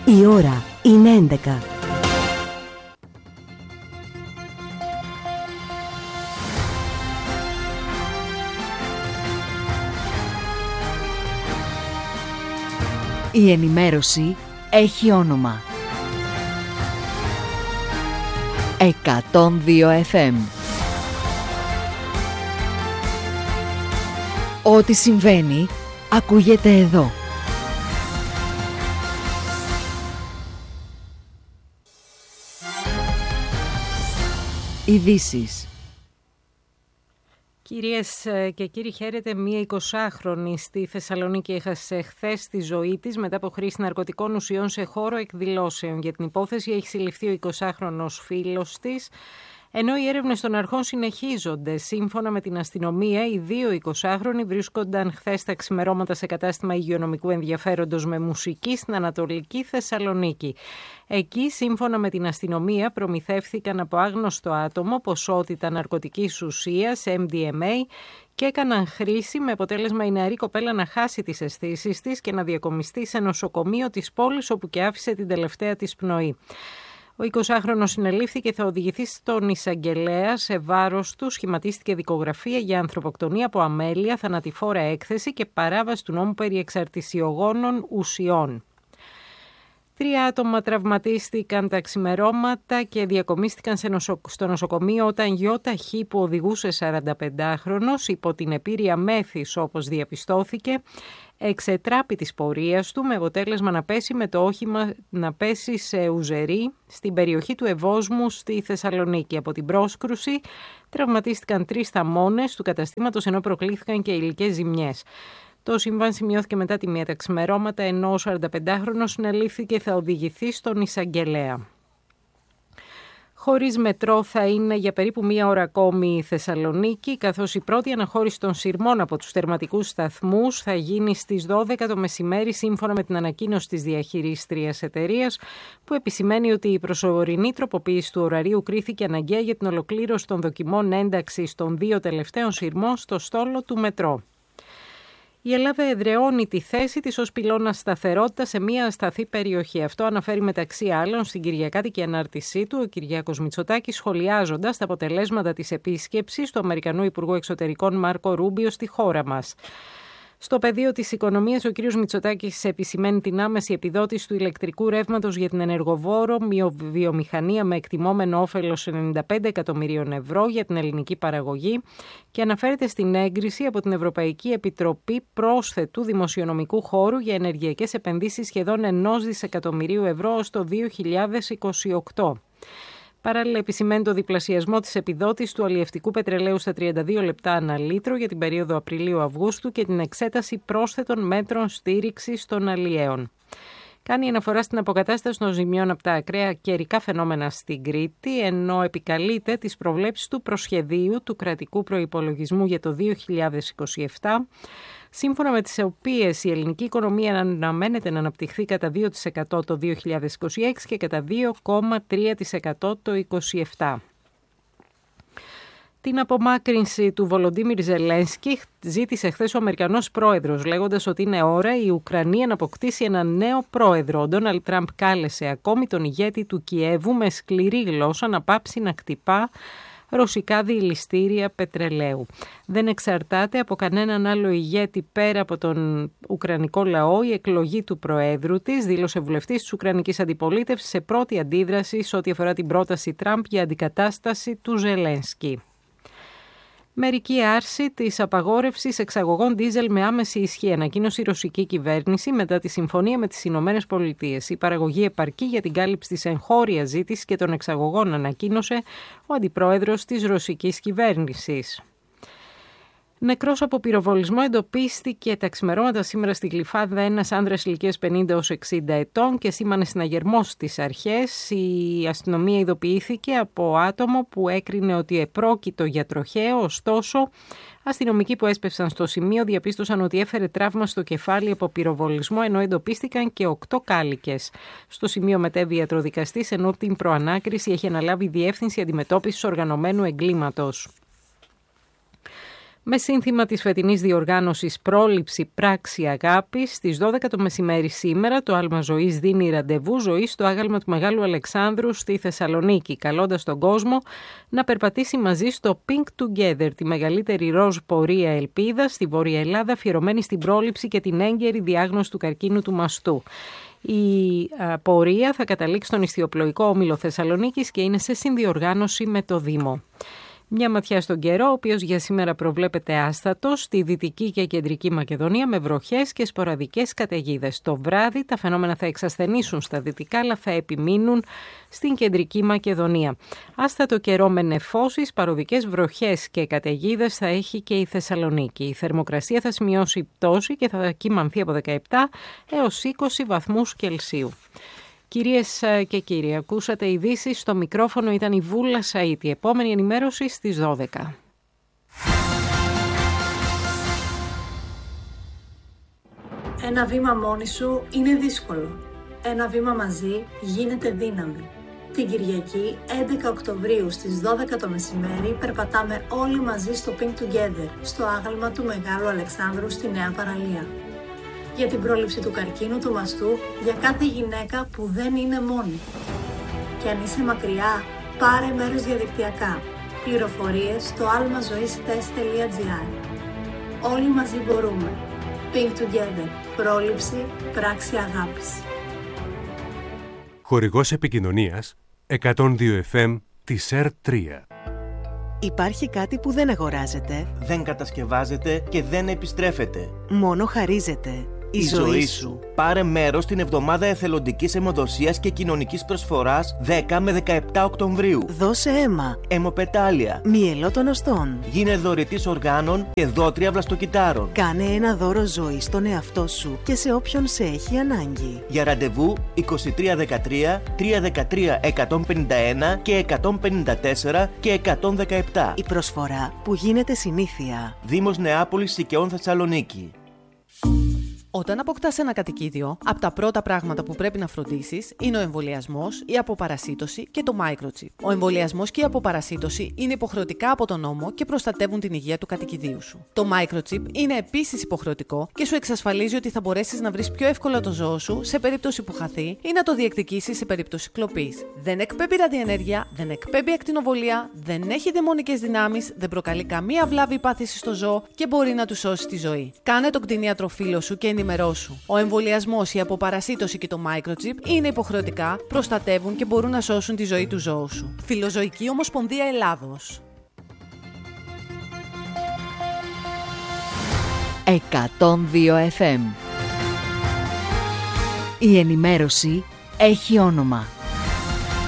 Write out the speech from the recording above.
Η ώρα είναι 11. Η ενημέρωση έχει όνομα. 102 FM. Ό,τι συμβαίνει, ακούγεται εδώ. Ειδήσεις. Κυρίες και κύριοι, χαίρεται μία 20χρονη στη Θεσσαλονίκη. Έχασε χθες τη ζωή της μετά από χρήση ναρκωτικών ουσιών σε χώρο εκδηλώσεων. Για την υπόθεση έχει συλληφθεί ο 20χρονος φίλος της. Ενώ οι έρευνες των αρχών συνεχίζονται, σύμφωνα με την αστυνομία, οι δύο 20χρονοι βρίσκονταν χθες τα ξημερώματα σε κατάστημα υγειονομικού ενδιαφέροντος με μουσική στην Ανατολική Θεσσαλονίκη. Εκεί, σύμφωνα με την αστυνομία, προμηθεύθηκαν από άγνωστο άτομο ποσότητα ναρκωτικής ουσίας, MDMA, και έκαναν χρήση με αποτέλεσμα η νεαρή κοπέλα να χάσει τις αισθήσεις της και να διακομιστεί σε νοσοκομείο της πόλης, όπου και άφησε την τελευταία της πνοή. Ο 20χρονος συνελήφθη και θα οδηγηθεί στον εισαγγελέα. Σε βάρος του σχηματίστηκε δικογραφία για ανθρωποκτονία από αμέλεια, θανατηφόρα έκθεση και παράβαση του νόμου περί εξαρτησιογόνων ουσιών. 3 άτομα τραυματίστηκαν τα ξημερώματα και διακομίστηκαν στο νοσοκομείο όταν γιοταχή που οδηγούσε 45χρονος υπό την επήρεια μέθης, όπως διαπιστώθηκε, εξετράπη της πορείας του με αποτέλεσμα να πέσει με το όχημα να πέσει σε ουζερί στην περιοχή του Ευόσμου στη Θεσσαλονίκη. Από την πρόσκρουση τραυματίστηκαν 3 θαμώνες του καταστήματος, ενώ προκλήθηκαν και υλικές ζημιές. Το συμβάν σημειώθηκε μετά τη 1 τα ξημερώματα, ενώ ο 45χρονος συνελήφθηκε και θα οδηγηθεί στον εισαγγελέα. Χωρίς μετρό θα είναι για περίπου 1 ώρα ακόμη η Θεσσαλονίκη, καθώς η πρώτη αναχώρηση των σειρμών από τους τερματικούς σταθμούς θα γίνει στις 12 το μεσημέρι, σύμφωνα με την ανακοίνωση της διαχειρίστριας εταιρείας, που επισημαίνει ότι η προσωρινή τροποποίηση του ωραρίου κρίθηκε αναγκαία για την ολοκλήρωση των δοκιμών ένταξης των 2 τελευταίων σειρμών στο στόλο του μετρό. Η Ελλάδα εδραιώνει τη θέση της ως πυλώνα σταθερότητα σε μια ασταθή περιοχή. Αυτό αναφέρει μεταξύ άλλων στην κυριακάτικη ανάρτησή του ο Κυριάκος Μητσοτάκης, σχολιάζοντας τα αποτελέσματα της επίσκεψης του Αμερικανού Υπουργού Εξωτερικών Μάρκο Ρούμπιο στη χώρα μας. Στο πεδίο της οικονομίας, ο κ. Μητσοτάκης επισημαίνει την άμεση επιδότηση του ηλεκτρικού ρεύματος για την ενεργοβόρο βιομηχανία με εκτιμόμενο όφελος 95 εκατομμυρίων ευρώ για την ελληνική παραγωγή και αναφέρεται στην έγκριση από την Ευρωπαϊκή Επιτροπή πρόσθετου δημοσιονομικού χώρου για ενεργειακές επενδύσεις σχεδόν 1 δισεκατομμυρίου ευρώ ως το 2028. Παράλληλα, επισημαίνει το διπλασιασμό της επιδότησης του αλλιευτικού πετρελαίου στα 32 λεπτά ανά λίτρο για την περίοδο Απριλίου-Αυγούστου και την εξέταση πρόσθετων μέτρων στήριξης των αλλιέων. Κάνει αναφορά στην αποκατάσταση των ζημιών από τα ακραία καιρικά φαινόμενα στην Κρήτη, ενώ επικαλείται τις προβλέψεις του προσχεδίου του κρατικού προϋπολογισμού για το 2027, σύμφωνα με τις οποίες η ελληνική οικονομία αναμένεται να αναπτυχθεί κατά 2% το 2026 και κατά 2,3% το 2027. Την απομάκρυνση του Βολοντίμιρ Ζελένσκι ζήτησε χθες ο Αμερικανός πρόεδρος, λέγοντας ότι είναι ώρα η Ουκρανία να αποκτήσει ένα νέο πρόεδρο. Ο Ντόναλντ Τραμπ κάλεσε ακόμη τον ηγέτη του Κιέβου με σκληρή γλώσσα να πάψει να κτυπά ρωσικά διελιστήρια πετρελαίου. Δεν εξαρτάται από κανέναν άλλο ηγέτη πέρα από τον Ουκρανικό λαό η εκλογή του Προέδρου της, δήλωσε βουλευτής της Ουκρανικής Αντιπολίτευσης σε πρώτη αντίδραση σε ό,τι αφορά την πρόταση Τραμπ για αντικατάσταση του Ζελένσκι. Μερική άρση της απαγόρευσης εξαγωγών ντίζελ με άμεση ισχύ, ανακοίνωσε η ρωσική κυβέρνηση μετά τη συμφωνία με τις Ηνωμένες Πολιτείες. Η παραγωγή επαρκεί για την κάλυψη της εγχώριας ζήτησης και των εξαγωγών, ανακοίνωσε ο αντιπρόεδρος της ρωσικής κυβέρνησης. Νεκρός από πυροβολισμό εντοπίστηκε τα ξημερώματα σήμερα στη Γλυφάδα ένας άνδρας ηλικίας 50 έως 60 ετών και σήμανε συναγερμό στις αρχές. Η αστυνομία ειδοποιήθηκε από άτομο που έκρινε ότι επρόκειτο για τροχαίο, ωστόσο αστυνομικοί που έσπευσαν στο σημείο διαπίστωσαν ότι έφερε τραύμα στο κεφάλι από πυροβολισμό, ενώ εντοπίστηκαν και 8 κάλικες. Στο σημείο μετέβη ιατροδικαστής, ενώ την προανάκριση έχει αναλάβει η Διεύθυνση Αντιμετώπισης Οργανωμένου Εγκλήματος. Με σύνθημα της φετινής διοργάνωσης «Πρόληψη, πράξη, αγάπη», στις 12 το μεσημέρι σήμερα το Άλμα Ζωής δίνει ραντεβού ζωή στο άγαλμα του Μεγάλου Αλεξάνδρου στη Θεσσαλονίκη, καλώντας τον κόσμο να περπατήσει μαζί στο Pink Together, τη μεγαλύτερη ροζ πορεία ελπίδας στη Βόρεια Ελλάδα, αφιερωμένη στην πρόληψη και την έγκαιρη διάγνωση του καρκίνου του μαστού. Η πορεία θα καταλήξει στον Ιστιοπλοϊκό Όμιλο Θεσσαλονίκης και είναι σε συνδιοργάνωση με το Δήμο. Μια ματιά στον καιρό, ο οποίος για σήμερα προβλέπεται άστατος στη Δυτική και Κεντρική Μακεδονία με βροχές και σποραδικές καταιγίδες. Το βράδυ τα φαινόμενα θα εξασθενήσουν στα δυτικά, αλλά θα επιμείνουν στην Κεντρική Μακεδονία. Άστατο καιρό με νεφώσεις, παροδικές βροχές και καταιγίδες θα έχει και η Θεσσαλονίκη. Η θερμοκρασία θα σημειώσει πτώση και θα κυμανθεί από 17 έως 20 βαθμούς Κελσίου. Κυρίες και κύριοι, ακούσατε ειδήσεις. Στο μικρόφωνο ήταν η Βούλα Σαΐτη. Επόμενη ενημέρωση στις 12. Ένα βήμα μόνη σου είναι δύσκολο. Ένα βήμα μαζί γίνεται δύναμη. Την Κυριακή, 11 Οκτωβρίου στις 12 το μεσημέρι, περπατάμε όλοι μαζί στο Pink Together, στο άγαλμα του Μεγάλου Αλεξάνδρου στη Νέα Παραλία. Για την πρόληψη του καρκίνου του μαστού, για κάθε γυναίκα που δεν είναι μόνη. Και αν είσαι μακριά, πάρε μέρος διαδικτυακά. Πληροφορίες στο almazois.gr. Όλοι μαζί μπορούμε. Pink Together. Πρόληψη, πράξη αγάπης. Χορηγός επικοινωνίας 102 FM της ΕΡΤ3. Υπάρχει κάτι που δεν αγοράζεται, δεν κατασκευάζεται και δεν επιστρέφεται. μόνο χαρίζεται. Η ζωή σου. Πάρε μέρος στην εβδομάδα εθελοντικής αιμοδοσίας και κοινωνικής προσφοράς 10 με 17 Οκτωβρίου. Δώσε αίμα, Αιμοπετάλια. μυελό των οστών. Γίνε δωρητής οργάνων και δότρια βλαστοκυτάρων. Κάνε ένα δώρο ζωή στον εαυτό σου και σε όποιον σε έχει ανάγκη. Για ραντεβού 2313 313 151 και 154 και 117. Η προσφορά που γίνεται συνήθεια. Δήμος Νεάπολης Σικαιών Θεσσαλονίκη. Όταν αποκτάς ένα κατοικίδιο, από τα πρώτα πράγματα που πρέπει να φροντίσεις είναι ο εμβολιασμός, η αποπαρασίτωση και το microchip. Ο εμβολιασμός και η αποπαρασίτωση είναι υποχρεωτικά από τον νόμο και προστατεύουν την υγεία του κατοικιδίου σου. Το microchip είναι επίσης υποχρεωτικό και σου εξασφαλίζει ότι θα μπορέσεις να βρεις πιο εύκολα το ζώο σου σε περίπτωση που χαθεί ή να το διεκδικήσεις σε περίπτωση κλοπής. Δεν εκπέμπει ραδιενέργεια, δεν εκπέμπει ακτινοβολία, δεν έχει δαιμονικές δυνάμεις, δεν προκαλεί καμία βλάβη ή πάθηση στο ζώο και μπορεί να του σώσει τη ζωή. Κάνε τον κτηνίατροφίλο σου και ενημερώσου. Ο εμβολιασμός, η αποπαρασίτωση και το microchip είναι υποχρεωτικά, προστατεύουν και μπορούν να σώσουν τη ζωή του ζώου σου. Φιλοζωική Ομοσπονδία Ελλάδος. 102 FM. Η ενημέρωση έχει όνομα.